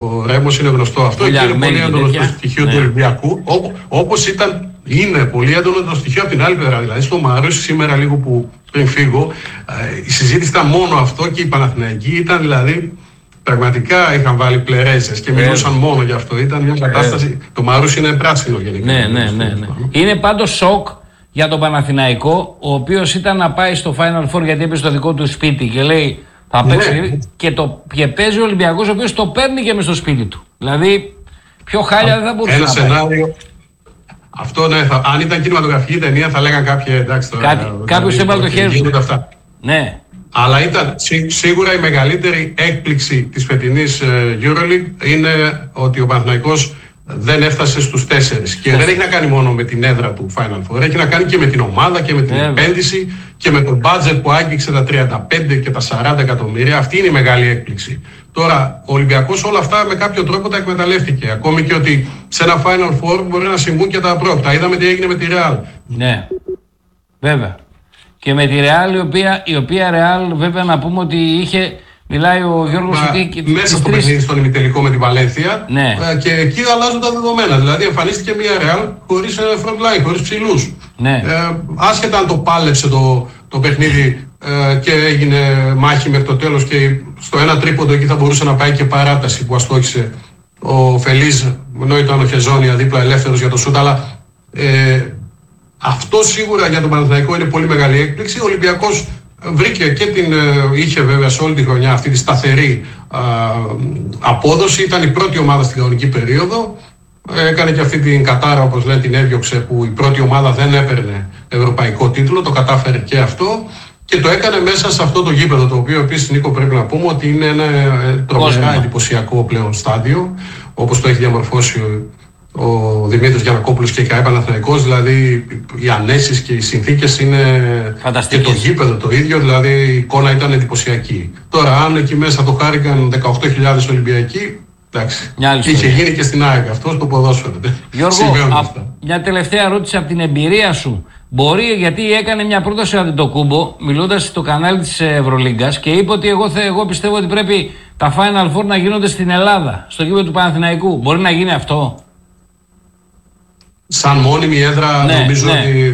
Ο Ρέμος είναι γνωστό αυτό και είναι πολύ έντονο το στοιχείο του Ολυμπιακού. Όπως είναι πολύ έντονο το στοιχείο από την άλλη πλευρά. Δηλαδή στο Μαρούσι σήμερα, λίγο που πριν φύγω, η συζήτηση ήταν μόνο αυτό και η Παναθηναϊκοί ήταν δηλαδή. Πραγματικά είχαν βάλει πλερέζες και μιλούσαν μόνο γι' αυτό. Ήταν μια κατάσταση. Το Μαρούσι είναι πράσινο γενικά. Ναι. Είναι πάντως σοκ για τον Παναθηναϊκό, ο οποίος ήταν να πάει στο Final Four γιατί έπαιζε στο δικό του σπίτι και λέει θα παίξει. Και παίζει ο Ολυμπιακός, ο οποίος το παίρνει και μες στο σπίτι του. Δηλαδή, πιο χάλια δεν θα μπορούσε ένα να πάει. σενάριο. Αυτό ναι, αν ήταν κινηματογραφική ταινία θα λέγαν κάποιοι εντάξει τώρα. Κάποιος έβαλε το χέρι του. Ναι. Αλλά ήταν σίγουρα η μεγαλύτερη έκπληξη της φετινής EuroLeague είναι ότι ο Παναθηναϊκός δεν έφτασε στους 4. Και δεν έχει να κάνει μόνο με την έδρα του Final Four, έχει να κάνει και με την ομάδα και με την επένδυση και με το budget που άγγιξε τα 35 και τα 40 εκατομμύρια. Αυτή είναι η μεγάλη έκπληξη. Τώρα, ο Ολυμπιακός όλα αυτά με κάποιο τρόπο τα εκμεταλλεύτηκε. Ακόμη και ότι σε ένα Final Four μπορεί να συμβούν και τα απρόπτα. Είδαμε τι έγινε με τη Real. Ναι, βέβαια. Και με τη Real, η οποία Real βέβαια να πούμε ότι είχε, μιλάει ο Γιώργος ότι μέσα στο παιχνίδι στον ημιτελικό με τη Βαλένθια, ναι. Και εκεί αλλάζουν τα δεδομένα. Δηλαδή εμφανίστηκε μια Real χωρίς front line, χωρίς ψηλούς. Ναι. Άσχετα αν το πάλεψε το παιχνίδι και έγινε μάχη μέχρι το τέλος και στο ένα τρίποντο εκεί θα μπορούσε να πάει και παράταση που αστόχησε ο Φελίζ, ενώ ήταν ο Χεζόνια δίπλα ελεύθερος για το σούτ, αλλά αυτό σίγουρα για τον Παναθηναϊκό είναι πολύ μεγάλη έκπληξη. Ο Ολυμπιακός βρήκε και είχε βέβαια σε όλη τη χρονιά αυτή τη σταθερή απόδοση. Ήταν η πρώτη ομάδα στην κανονική περίοδο. Έκανε και αυτή την κατάρα, όπως λένε, την έδιωξε που η πρώτη ομάδα δεν έπαιρνε ευρωπαϊκό τίτλο. Το κατάφερε και αυτό. Και το έκανε μέσα σε αυτό το γήπεδο, το οποίο επίσης, Νίκο, πρέπει να πούμε ότι είναι ένα τρομερά εντυπωσιακό πλέον στάδιο, όπως το έχει διαμορφώσει ο Δημήτρης Γιαννακόπουλος και η ΚΑΕ Παναθηναϊκός. Δηλαδή οι ανέσεις και οι συνθήκες είναι και το γήπεδο το ίδιο, δηλαδή η εικόνα ήταν εντυπωσιακή. Τώρα αν εκεί μέσα το χάρηκαν 18.000 Ολυμπιακοί, εντάξει, είχε γίνει και στην ΑΕΚ αυτό στο ποδόσφαιρο. Γιώργο, μια τελευταία ερώτηση από την εμπειρία σου. Μπορεί, γιατί έκανε μια πρόταση ο Αντετοκούμπο, μιλώντας στο κανάλι της Ευρωλίγκας και είπε ότι εγώ πιστεύω ότι πρέπει τα Final Four να γίνονται στην Ελλάδα, στο γήπεδο του Παναθηναϊκού. Μπορεί να γίνει αυτό? Σαν μόνιμη έδρα νομίζω ότι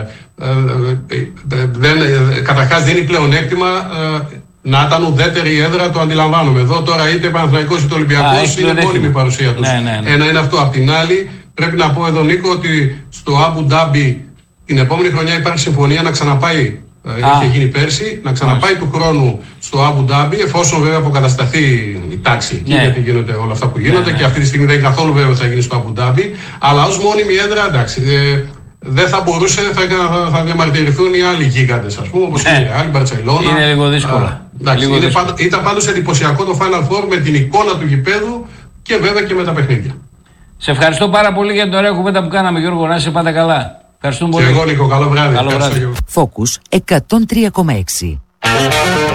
καταρχάς δίνει πλεονέκτημα να ήταν ουδέτερη έδρα, το αντιλαμβάνομαι. Εδώ τώρα είτε Παναθηναϊκός είτε Ολυμπιακός είναι μόνιμη η παρουσία τους. Ένα είναι αυτό. Απ' την άλλη πρέπει να πω εδώ, Νίκο, ότι στο Αμπου Ντάμπι την επόμενη χρονιά υπάρχει συμφωνία να ξαναπάει. Είχε γίνει πέρσι, να ξαναπάει του χρόνου στο Αμπου Ντάμπι, εφόσον βέβαια αποκατασταθεί η τάξη εκεί, γιατί γίνονται όλα αυτά που γίνονται και αυτή τη στιγμή δεν είναι καθόλου βέβαια ότι θα γίνει στο Αμπου Ντάμπι, αλλά ως μόνιμη έδρα, εντάξει, δεν θα μπορούσε, θα διαμαρτυρηθούν οι άλλοι γίγαντες, ας πούμε, όπως η Real, η Μπαρτσελώνα. Είναι λίγο δύσκολα. Ήταν πάντως εντυπωσιακό το Final Four με την εικόνα του γηπέδου και βέβαια και με τα παιχνίδια. Σε ευχαριστώ πάρα πολύ για την ωραία κουβέντα που κάναμε, Γιώργο. Να είσαι πάντα καλά. Ευχαριστούμε πολύ. Και εγώ, Νίκο, καλό βράδυ. Focus 103,6.